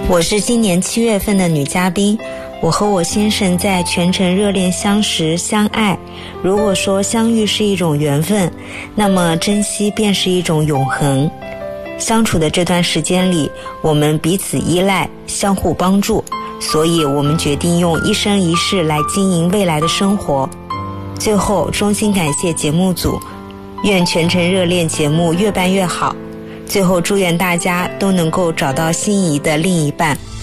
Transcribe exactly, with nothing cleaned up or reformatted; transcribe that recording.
我是今年七月份的女嘉宾，我和我先生在全程热恋相识相爱。如果说相遇是一种缘分，那么珍惜便是一种永恒。相处的这段时间里，我们彼此依赖，相互帮助，所以我们决定用一生一世来经营未来的生活。最后衷心感谢节目组，愿全程热恋节目越办越好。最后祝愿大家都能够找到心仪的另一半。